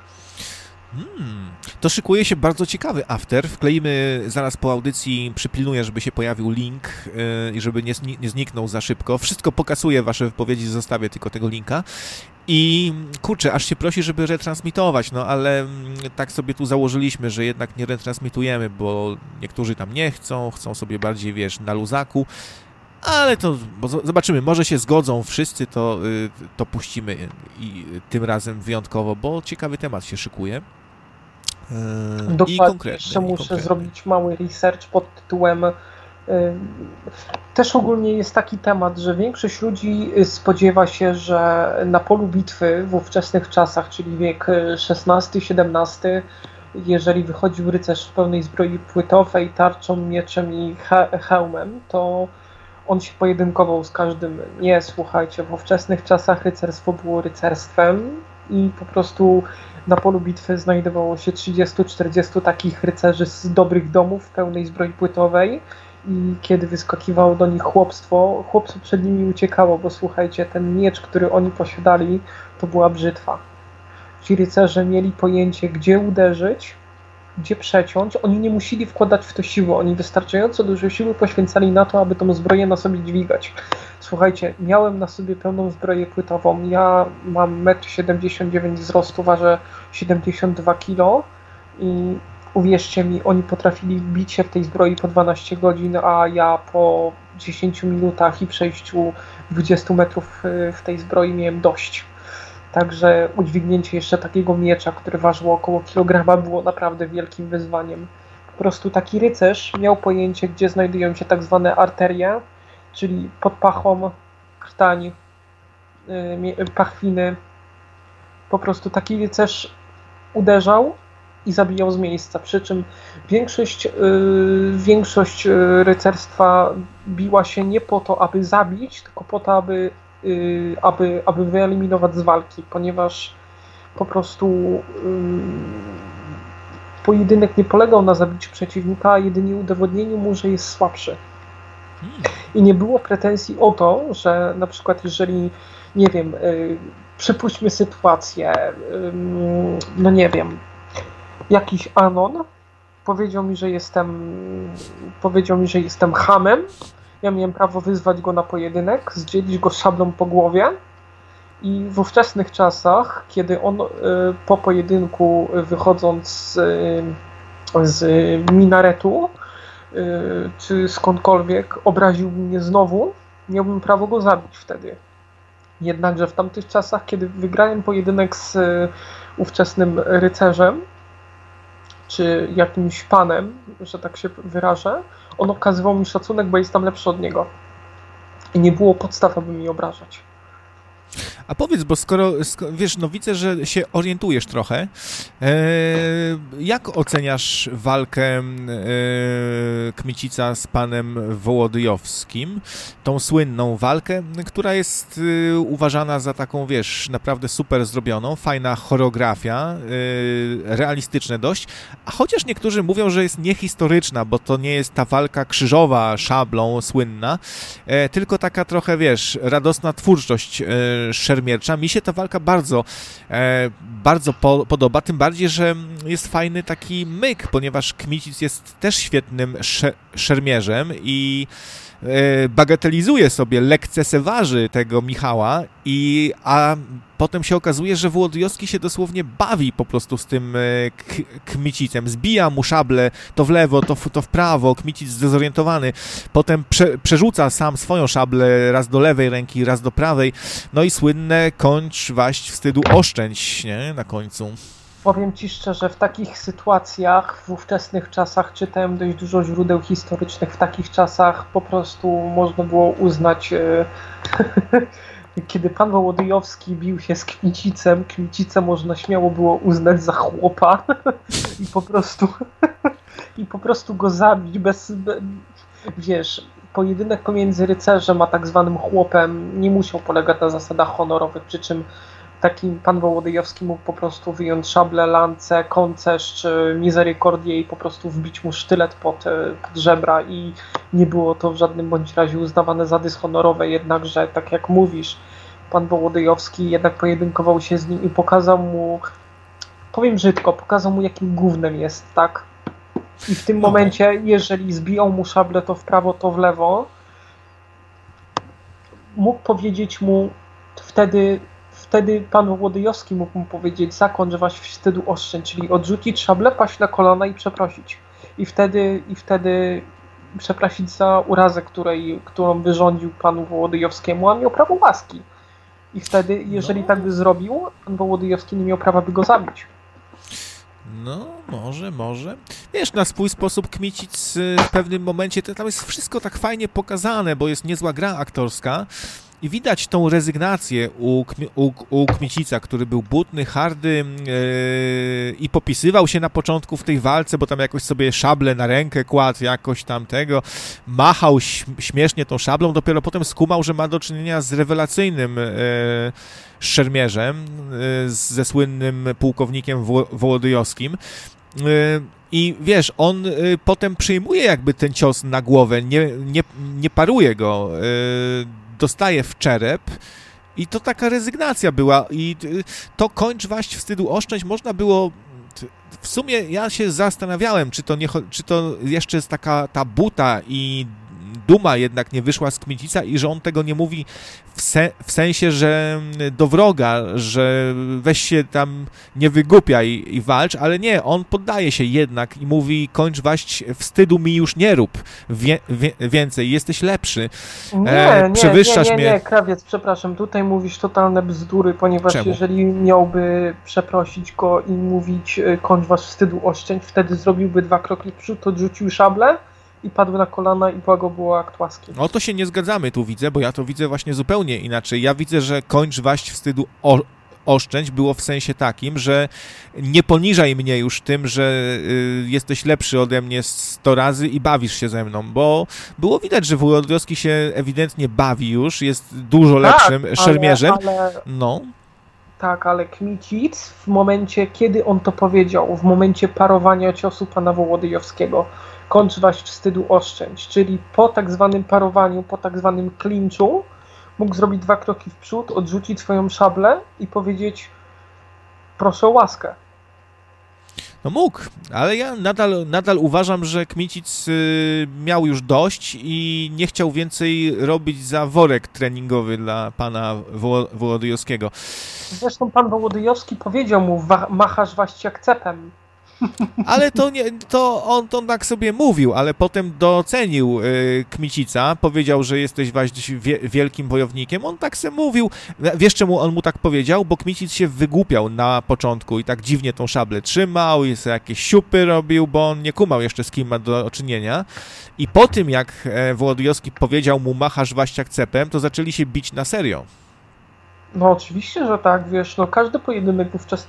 To szykuje się bardzo ciekawy after. Wkleimy zaraz po audycji, przypilnuję, żeby się pojawił link i żeby nie zniknął za szybko. Wszystko pokasuję, wasze wypowiedzi, zostawię tylko tego linka. I kurczę, aż się prosi, żeby retransmitować, no ale tak sobie tu założyliśmy, że jednak nie retransmitujemy, bo niektórzy tam nie chcą sobie bardziej, wiesz, na luzaku. Ale to, bo zobaczymy, może się zgodzą wszyscy, to puścimy i tym razem wyjątkowo, bo ciekawy temat się szykuje. Dokładnie, jeszcze muszę zrobić mały research pod tytułem też ogólnie jest taki temat, że większość ludzi spodziewa się, że na polu bitwy w ówczesnych czasach, czyli wiek XVI-XVII, jeżeli wychodził rycerz w pełnej zbroi płytowej, tarczą, mieczem i hełmem, to on się pojedynkował z każdym. Nie, słuchajcie, w ówczesnych czasach rycerstwo było rycerstwem i po prostu na polu bitwy znajdowało się 30-40 takich rycerzy z dobrych domów w pełnej zbroi płytowej i kiedy wyskakiwało do nich chłopstwo przed nimi uciekało, bo słuchajcie, ten miecz, który oni posiadali, to była brzytwa. Ci rycerze mieli pojęcie, gdzie uderzyć, gdzie przeciąć. Oni nie musieli wkładać w to siły, oni wystarczająco dużo siły poświęcali na to, aby tą zbroję na sobie dźwigać. Słuchajcie, miałem na sobie pełną zbroję płytową. Ja mam 1,79 m wzrostu, ważę 72 kg i uwierzcie mi, oni potrafili bić się w tej zbroi po 12 godzin, a ja po 10 minutach i przejściu 20 metrów w tej zbroi miałem dość. Także udźwignięcie jeszcze takiego miecza, który ważył około kilograma, było naprawdę wielkim wyzwaniem. Po prostu taki rycerz miał pojęcie, gdzie znajdują się tak zwane arterie, czyli pod pachą, krtań, pachwiny. Po prostu taki rycerz uderzał i zabijał z miejsca. Przy czym większość rycerstwa biła się nie po to, aby zabić, tylko po to, aby wyeliminować z walki, ponieważ po prostu pojedynek nie polegał na zabiciu przeciwnika, a jedynie udowodnieniu mu, że jest słabszy. I nie było pretensji o to, że na przykład jeżeli, nie wiem, przypuśćmy sytuację, no nie wiem, jakiś anon powiedział mi, że jestem chamem. Ja miałem prawo wyzwać go na pojedynek, zdzielić go szablą po głowie i w ówczesnych czasach, kiedy on po pojedynku wychodząc z minaretu czy skądkolwiek obraził mnie znowu, miałbym prawo go zabić wtedy. Jednakże w tamtych czasach, kiedy wygrałem pojedynek z ówczesnym rycerzem czy jakimś panem, że tak się wyrażę, on okazywał mi szacunek, bo jestem lepszy od niego. I nie było podstaw, aby mi obrażać. A powiedz, bo wiesz, no widzę, że się orientujesz trochę. Jak oceniasz walkę Kmicica z panem Wołodyjowskim? Tą słynną walkę, która jest uważana za taką, wiesz, naprawdę super zrobioną, fajna choreografia, realistyczne dość, a chociaż niektórzy mówią, że jest niehistoryczna, bo to nie jest ta walka krzyżowa szablą słynna, tylko taka trochę, wiesz, radosna twórczość szermiercza. Mi się ta walka bardzo podoba, tym bardziej, że jest fajny taki myk, ponieważ Kmicic jest też świetnym szermierzem i bagatelizuje sobie, lekceważy tego Michała, a potem się okazuje, że Wołodyjowski się dosłownie bawi po prostu z tym Kmicicem. Zbija mu szable to w lewo, to w prawo, Kmicic zdezorientowany. Potem przerzuca sam swoją szablę raz do lewej ręki, raz do prawej. No i słynne kończ waść wstydu oszczędź, nie? Na końcu. Powiem Ci szczerze, w takich sytuacjach, w ówczesnych czasach czytałem dość dużo źródeł historycznych, w takich czasach po prostu można było uznać, kiedy pan Wołodyjowski bił się z Kmicica można śmiało było uznać za chłopa i po prostu go zabić wiesz, pojedynek pomiędzy rycerzem a tak zwanym chłopem nie musiał polegać na zasadach honorowych, przy czym takim pan Wołodyjowski mógł po prostu wyjąć szablę, lance, koncesz czy misericordię i po prostu wbić mu sztylet pod żebra i nie było to w żadnym bądź razie uznawane za dyshonorowe, jednakże tak jak mówisz, pan Wołodyjowski jednak pojedynkował się z nim i pokazał mu, powiem brzydko, pokazał mu jakim gównem jest, tak? I w tym momencie, jeżeli zbijał mu szablę to w prawo, to w lewo, mógł powiedzieć mu wtedy pan Wołodyjowski mógł mu powiedzieć, zakończ waść wstydu oszczędź, czyli odrzucić szablę, paść na kolana i przeprosić. I wtedy przeprosić za urazę, którą wyrządził panu Wołodyjowskiemu, a miał prawo łaski. I wtedy, jeżeli tak by zrobił, pan Wołodyjowski nie miał prawa by go zabić. No, może. Wiesz, na swój sposób Kmicic w pewnym momencie, tam jest wszystko tak fajnie pokazane, bo jest niezła gra aktorska i widać tą rezygnację u Kmicica, który był butny, hardy i popisywał się na początku w tej walce, bo tam jakoś sobie szablę na rękę kładł, jakoś tam tego, machał śmiesznie tą szablą, dopiero potem skumał, że ma do czynienia z rewelacyjnym szermierzem, ze słynnym pułkownikiem Wołodyjowskim. I wiesz, on potem przyjmuje jakby ten cios na głowę, nie paruje go, dostaje w czerep i to taka rezygnacja była i to kończ waść wstydu oszczędź można było. W sumie ja się zastanawiałem, czy to jeszcze jest taka ta buta i duma jednak nie wyszła z Kmicica i że on tego nie mówi w sensie, że do wroga, że weź się tam nie wygłupiaj i walcz, ale nie, on poddaje się jednak i mówi kończ waść wstydu mi już nie rób więcej, jesteś lepszy. Przewyższasz mnie. Nie, krawiec, przepraszam, tutaj mówisz totalne bzdury, ponieważ Czemu? Jeżeli miałby przeprosić go i mówić kończ wasz wstydu oszczędź, wtedy zrobiłby 2 kroki w przód, odrzucił szablę i padł na kolana i błagał było akt łaski. No to się nie zgadzamy tu widzę, bo ja to widzę właśnie zupełnie inaczej. Ja widzę, że kończ waść wstydu oszczędź było w sensie takim, że nie poniżaj mnie już tym, że jesteś lepszy ode mnie 100 razy i bawisz się ze mną, bo było widać, że Wołodyjowski się ewidentnie bawi już, jest dużo lepszym szermierzem. No. Tak, ale Kmicic w momencie, kiedy on to powiedział, w momencie parowania ciosu pana Wołodyjowskiego, kończ waść wstydu oszczędź, czyli po tak zwanym parowaniu, po tak zwanym klinczu mógł zrobić 2 kroki w przód, odrzucić swoją szablę i powiedzieć proszę o łaskę. No mógł, ale ja nadal uważam, że Kmicic miał już dość i nie chciał więcej robić za worek treningowy dla pana Wołodyjowskiego. Zresztą pan Wołodyjowski powiedział mu machasz waść jak cepem. Ale to on tak sobie mówił, ale potem docenił Kmicica, powiedział, że jesteś właśnie wielkim wojownikiem. On tak sobie mówił. Wiesz, czemu on mu tak powiedział? Bo Kmicic się wygłupiał na początku i tak dziwnie tą szablę trzymał i sobie jakieś siupy robił, bo on nie kumał jeszcze z kim ma do czynienia. I po tym, jak Wołodyjowski powiedział mu machasz waściak cepem, to zaczęli się bić na serio. No oczywiście, że tak, wiesz, no każdy pojedynek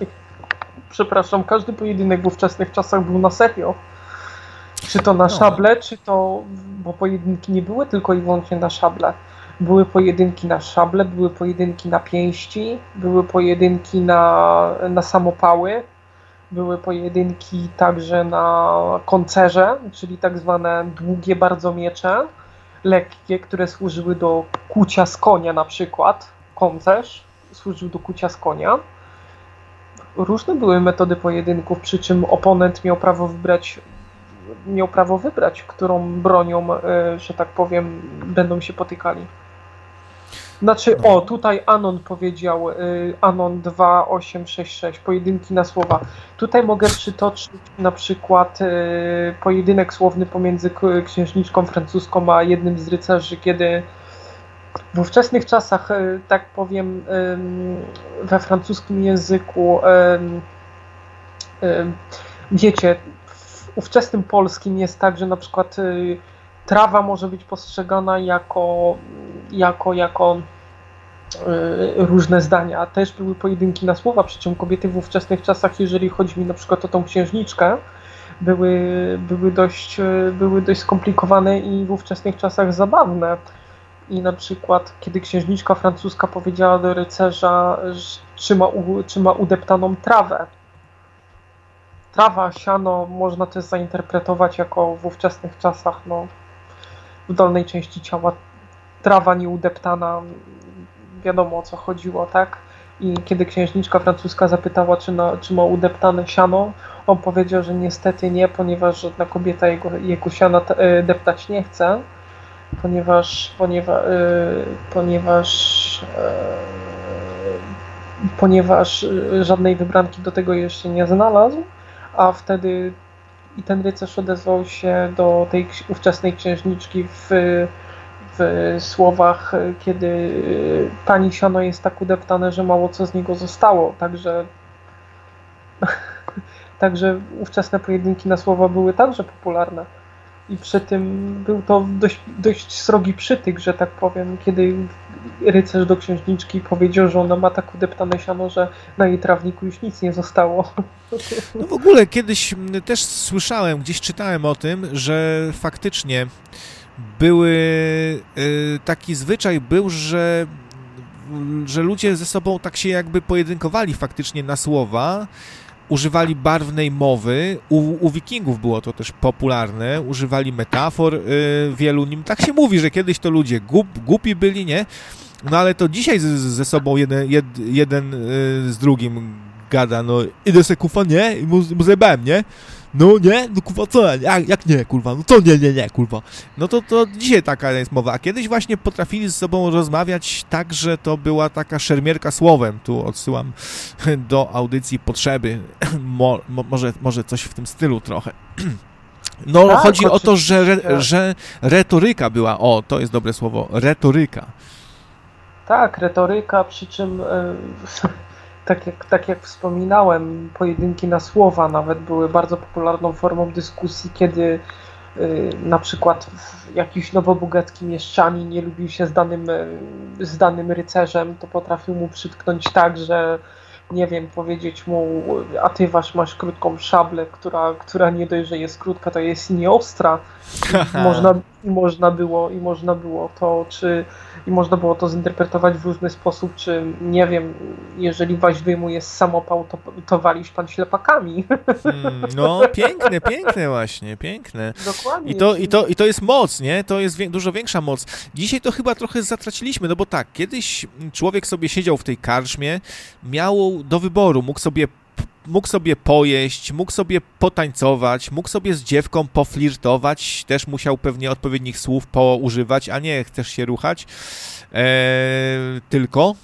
w ówczesnych czasach był na serio. Czy to na szable, czy to, bo pojedynki nie były tylko i wyłącznie na szable. Były pojedynki na szable, były pojedynki na pięści, były pojedynki na samopały, były pojedynki także na koncerze, czyli tak zwane długie bardzo miecze, lekkie, które służyły do kucia z konia na przykład. Koncerz służył do kucia z konia. Różne były metody pojedynków, przy czym oponent miał prawo wybrać, którą bronią, że tak powiem, będą się potykali. Znaczy, tutaj Anon powiedział, Anon 2866, pojedynki na słowa. Tutaj mogę przytoczyć na przykład pojedynek słowny pomiędzy księżniczką francuską a jednym z rycerzy, kiedy w ówczesnych czasach, tak powiem, we francuskim języku, wiecie, w ówczesnym polskim jest tak, że na przykład trawa może być postrzegana jako różne zdania. Też były pojedynki na słowa, przy czym kobiety w ówczesnych czasach, jeżeli chodzi mi na przykład o tą księżniczkę, były dość skomplikowane i w ówczesnych czasach zabawne. I na przykład, kiedy księżniczka francuska powiedziała do rycerza, czy ma udeptaną trawę. Trawa, siano, można też zainterpretować jako w ówczesnych czasach, w dolnej części ciała trawa nieudeptana, wiadomo o co chodziło, tak? I kiedy księżniczka francuska zapytała, czy ma udeptane siano, on powiedział, że niestety nie, ponieważ żadna kobieta jego siana deptać nie chce, ponieważ żadnej wybranki do tego jeszcze nie znalazł, a wtedy i ten rycerz odezwał się do tej ówczesnej księżniczki w słowach, kiedy pani siano jest tak udeptane, że mało co z niego zostało, także ówczesne pojedynki na słowa były także popularne. I przy tym był to dość srogi przytyk, że tak powiem, kiedy rycerz do księżniczki powiedział, że ona ma tak udeptane siano, że na jej trawniku już nic nie zostało. No w ogóle kiedyś też słyszałem, gdzieś czytałem o tym, że faktycznie taki zwyczaj był, że ludzie ze sobą tak się jakby pojedynkowali faktycznie na słowa, używali barwnej mowy, u Wikingów było to też popularne, używali metafor wielu, tak się mówi, że kiedyś to ludzie głupi byli, nie? No ale to dzisiaj ze sobą jeden z drugim gada, no idę se kufa, nie? I mu zajebałem, nie? No nie? No kurwa, co? Jak nie, kurwa? No to nie, kurwa. No to dzisiaj taka jest mowa. A kiedyś właśnie potrafili ze sobą rozmawiać tak, że to była taka szermierka słowem. Tu odsyłam do audycji Potrzeby. Może coś w tym stylu trochę. No tak, chodzi o to, że retoryka była. O, to jest dobre słowo. Retoryka. Tak, retoryka, przy czym... Tak jak wspominałem, pojedynki na słowa nawet były bardzo popularną formą dyskusji, kiedy na przykład jakiś nowobogacki mieszczanin nie lubił się z danym rycerzem, to potrafił mu przytknąć tak, że nie wiem, powiedzieć mu, a ty masz krótką szablę, która nie dość, że jest krótka, to jest i nieostra. Można było to zinterpretować w różny sposób, czy nie wiem, jeżeli waś wyjmuje z samopał, to walisz pan ślepakami. No, piękne właśnie, piękne. Dokładnie. I to jest moc, nie? To jest dużo większa moc. Dzisiaj to chyba trochę zatraciliśmy, no bo tak, kiedyś człowiek sobie siedział w tej karczmie, miał do wyboru, mógł sobie pojeść, mógł sobie potańcować, mógł sobie z dziewką poflirtować, też musiał pewnie odpowiednich słów poużywać, a nie chcesz się ruchać tylko.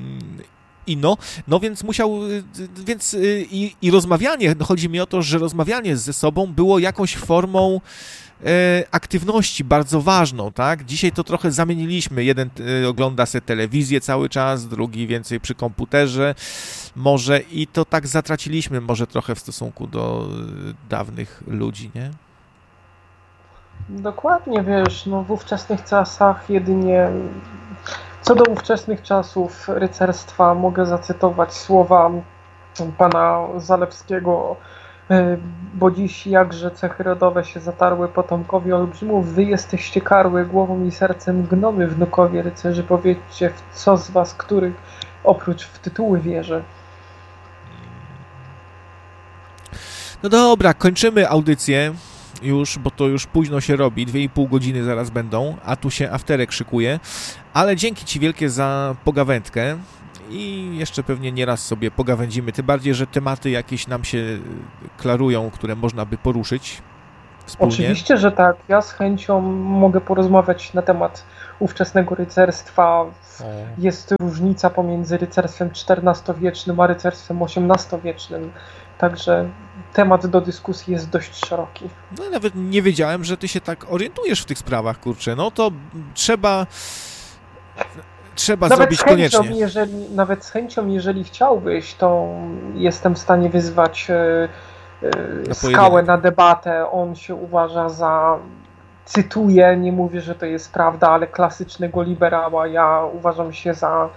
Więc musiał, i rozmawianie, chodzi mi o to, że rozmawianie ze sobą było jakąś formą aktywności bardzo ważną, tak? Dzisiaj to trochę zamieniliśmy. Jeden ogląda sobie telewizję cały czas, drugi więcej przy komputerze może i to tak zatraciliśmy może trochę w stosunku do dawnych ludzi, nie? Dokładnie, wiesz, w ówczesnych czasach jedynie Co do ówczesnych czasów rycerstwa mogę zacytować słowa pana Zalewskiego, bo dziś jakże cechy rodowe się zatarły potomkowi olbrzymów, wy jesteście karły, głową i sercem gnomy, wnukowie rycerzy, powiedzcie, w co z was, których oprócz w tytuły wierzy. No dobra, kończymy audycję już, bo to już późno się robi, 2,5 godziny zaraz będą, a tu się afterek szykuje, ale dzięki ci wielkie za pogawędkę i jeszcze pewnie nieraz sobie pogawędzimy, tym bardziej, że tematy jakieś nam się klarują, które można by poruszyć wspólnie. Oczywiście, że tak. Ja z chęcią mogę porozmawiać na temat ówczesnego rycerstwa. Jest różnica pomiędzy rycerstwem XIV-wiecznym a rycerstwem XVIII-wiecznym. Także temat do dyskusji jest dość szeroki. No nawet nie wiedziałem, że ty się tak orientujesz w tych sprawach, kurczę. No to trzeba zrobić koniecznie. Nawet z chęcią, jeżeli chciałbyś, to jestem w stanie wyzwać Skałę na debatę. On się uważa za, cytuję, nie mówię, że to jest prawda, ale klasycznego liberała. Ja uważam się za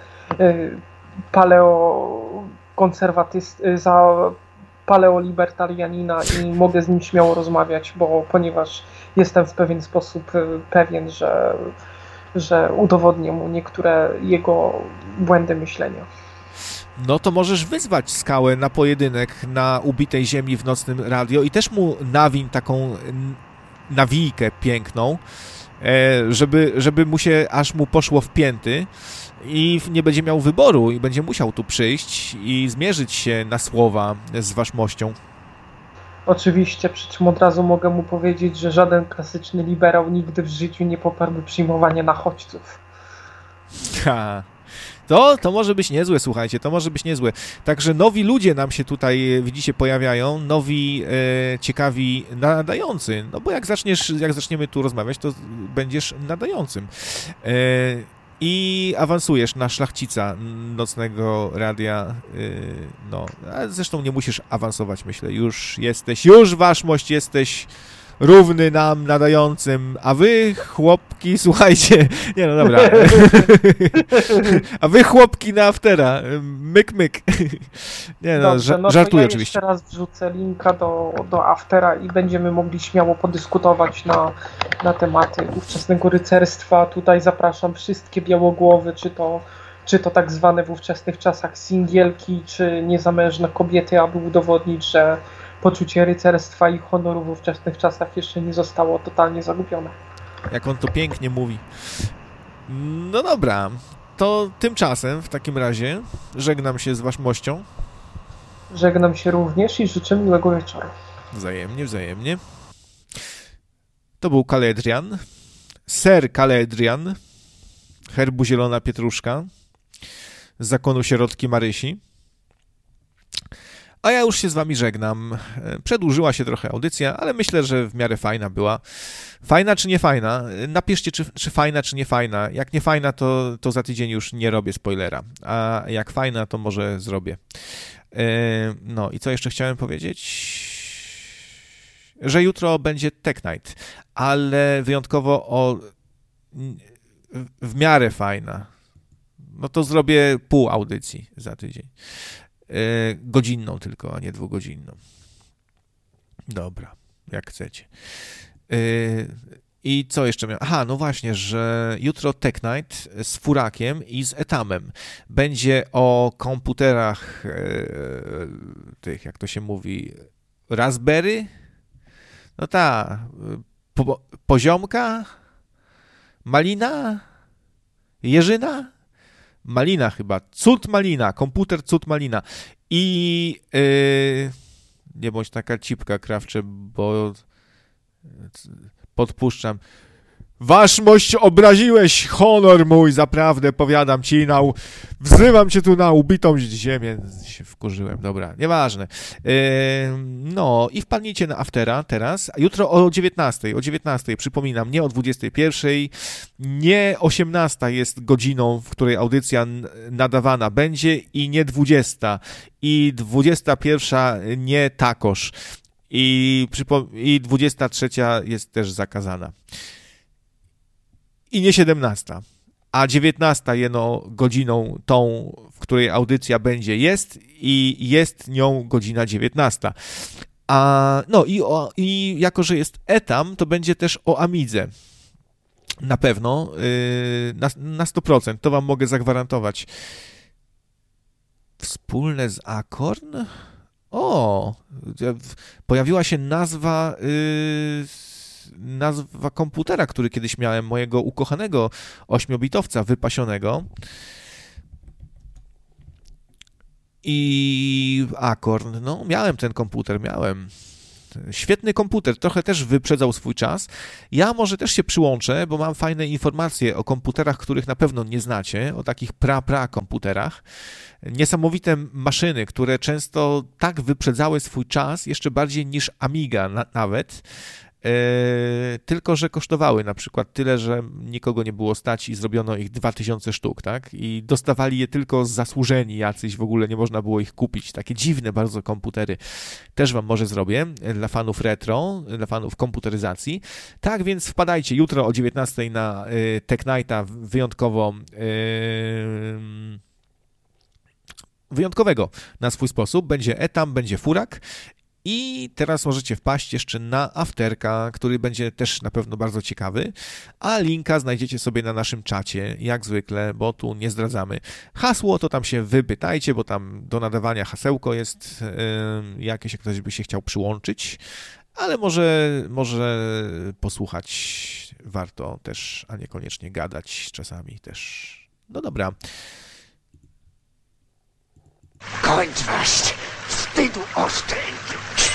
paleolibertarianina i mogę z nim śmiało rozmawiać, ponieważ jestem w pewien sposób pewien, że udowodnię mu niektóre jego błędy myślenia. No to możesz wyzwać Skałę na pojedynek na ubitej ziemi w nocnym radio i też mu nawiń taką nawijkę piękną, żeby mu się aż mu poszło w pięty i nie będzie miał wyboru i będzie musiał tu przyjść i zmierzyć się na słowa z waszmością. Oczywiście, przy czym od razu mogę mu powiedzieć, że żaden klasyczny liberał nigdy w życiu nie poparłby przyjmowania nachodźców. To może być niezłe, słuchajcie, to może być niezłe. Także nowi ludzie nam się tutaj, widzicie, pojawiają, nowi, ciekawi nadający, no bo jak zaczniemy tu rozmawiać, to będziesz nadającym. I awansujesz na szlachcica nocnego radia, no, a zresztą nie musisz awansować, myślę, już waszmość jesteś równy nam nadającym, a wy chłopki, słuchajcie, nie no dobra, a wy chłopki na aftera, myk. Nie no, dobrze, żartuję ja oczywiście. Jeszcze raz wrzucę linka do aftera i będziemy mogli śmiało podyskutować na tematy ówczesnego rycerstwa. Tutaj zapraszam wszystkie białogłowy, czy to tak zwane w ówczesnych czasach singielki, czy niezamężne kobiety, aby udowodnić, że poczucie rycerstwa i honoru w ówczesnych czasach jeszcze nie zostało totalnie zagubione. Jak on to pięknie mówi. No dobra, to tymczasem w takim razie żegnam się z waszmością. Żegnam się również i życzę miłego wieczoru. Wzajemnie. To był Kaledrian, Ser Kaledrian, herbu Zielona Pietruszka, z zakonu Sierotki Marysi. A ja już się z wami żegnam. Przedłużyła się trochę audycja, ale myślę, że w miarę fajna była. Fajna czy nie fajna? Napiszcie, czy fajna, czy nie fajna. Jak nie fajna, to za tydzień już nie robię spoilera. A jak fajna, to może zrobię. No i co jeszcze chciałem powiedzieć? Że jutro będzie Tech Night, ale wyjątkowo w miarę fajna. No to zrobię pół audycji za tydzień. Godzinną tylko, a nie 2-godzinną. Dobra, jak chcecie. I co jeszcze miałem? Aha, no właśnie, że jutro Tech Night z Furakiem i z Etamem. Będzie o komputerach tych, jak to się mówi, Raspberry? No ta, Poziomka? Malina? Jerzyna? Malina chyba, Cud Malina, komputer Cud Malina i nie bądź taka cipka, krawcze, bo podpuszczam. Waszmość, obraziłeś honor mój, zaprawdę, powiadam ci, wzywam cię tu na ubitą ziemię. Się wkurzyłem, dobra, nieważne. No i wpadnijcie na aftera teraz, a jutro o 19, przypominam, nie o 21, nie 18 jest godziną, w której audycja nadawana będzie i nie 20 i 21 nie takoż i 23 jest też zakazana. I nie 17. a 19 jeno godziną tą, w której audycja będzie, jest i jest nią godzina 19. No i jako, że jest etam, to będzie też o Amidze. Na pewno, na 100%, to wam mogę zagwarantować. Wspólne z Akorn? Pojawiła się nazwa komputera, który kiedyś miałem, mojego ukochanego 8-bitowca wypasionego. I Akorn, no miałem ten komputer, Świetny komputer, trochę też wyprzedzał swój czas. Ja może też się przyłączę, bo mam fajne informacje o komputerach, których na pewno nie znacie, o takich komputerach. Niesamowite maszyny, które często tak wyprzedzały swój czas, jeszcze bardziej niż Amiga nawet, tylko że kosztowały na przykład tyle, że nikogo nie było stać i zrobiono ich 2000 sztuk, tak? I dostawali je tylko zasłużeni jacyś, w ogóle nie można było ich kupić. Takie dziwne bardzo komputery też wam może zrobię dla fanów retro, dla fanów komputeryzacji. Tak więc wpadajcie jutro o 19 na Tech Nighta wyjątkowego na swój sposób. Będzie etam, będzie furak. I teraz możecie wpaść jeszcze na afterka, który będzie też na pewno bardzo ciekawy, a linka znajdziecie sobie na naszym czacie, jak zwykle, bo tu nie zdradzamy. Hasło to tam się wypytajcie, bo tam do nadawania hasełko jest jakieś, jak ktoś by się chciał przyłączyć, ale może posłuchać warto też, a niekoniecznie gadać czasami też. No dobra. Kończ waść, wstydu ostry!